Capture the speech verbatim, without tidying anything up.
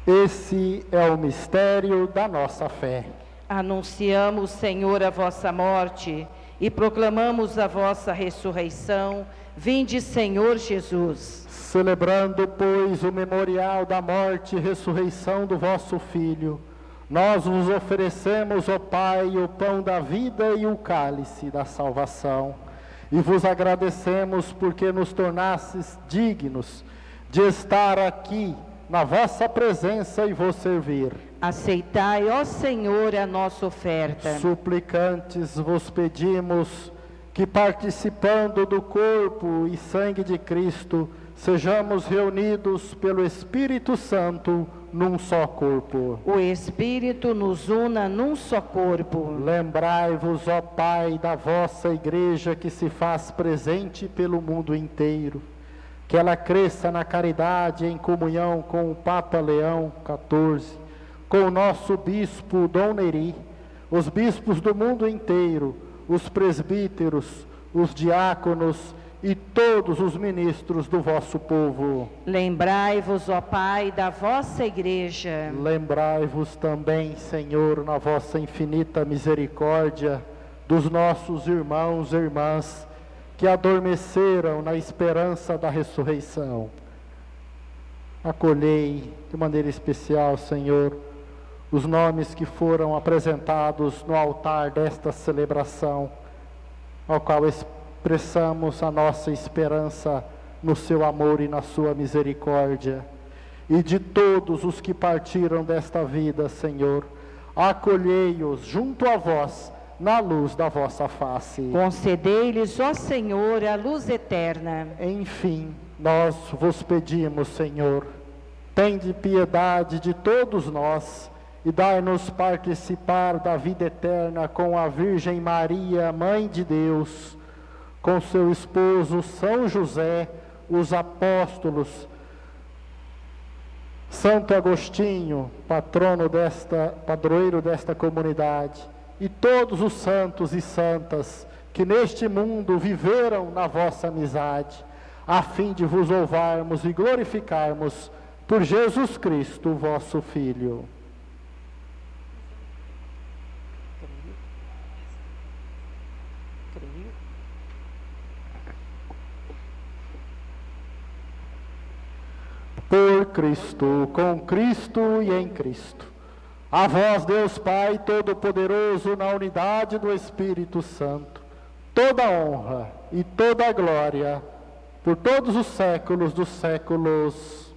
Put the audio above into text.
Esse é o mistério da nossa fé. Anunciamos, Senhor, a vossa morte e proclamamos a vossa ressurreição. Vinde, Senhor Jesus. Celebrando, pois, o memorial da morte e ressurreição do vosso Filho, nós vos oferecemos, ó Pai, o pão da vida e o cálice da salvação, e vos agradecemos porque nos tornastes dignos de estar aqui na vossa presença e vos servir. Aceitai, ó Senhor, a nossa oferta. Suplicantes vos pedimos que, participando do corpo e sangue de Cristo, sejamos reunidos pelo Espírito Santo num só corpo. O Espírito nos una num só corpo. Lembrai-vos, ó Pai, da vossa Igreja que se faz presente pelo mundo inteiro, que ela cresça na caridade em comunhão com o Papa Leão quatorze, com o nosso Bispo Dom Neri, os bispos do mundo inteiro, os presbíteros, os diáconos e todos os ministros do vosso povo. Lembrai-vos, ó Pai, da vossa Igreja. Lembrai-vos também, Senhor, na vossa infinita misericórdia, dos nossos irmãos e irmãs que adormeceram na esperança da ressurreição. Acolhei de maneira especial, Senhor, os nomes que foram apresentados no altar desta celebração, ao qual expressamos a nossa esperança no seu amor e na sua misericórdia. E de todos os que partiram desta vida, Senhor, acolhei-os junto a vós, na luz da vossa face. Concedei-lhes, ó Senhor, a luz eterna. Enfim, nós vos pedimos, Senhor, tende piedade de todos nós e dai-nos participar da vida eterna com a Virgem Maria, Mãe de Deus, com seu esposo São José, os apóstolos, Santo Agostinho, patrono desta, padroeiro desta comunidade, e todos os santos e santas que neste mundo viveram na vossa amizade, a fim de vos louvarmos e glorificarmos por Jesus Cristo, vosso Filho. Por Cristo, com Cristo e em Cristo. A vós, Deus Pai Todo-Poderoso, na unidade do Espírito Santo, toda honra e toda glória, por todos os séculos dos séculos.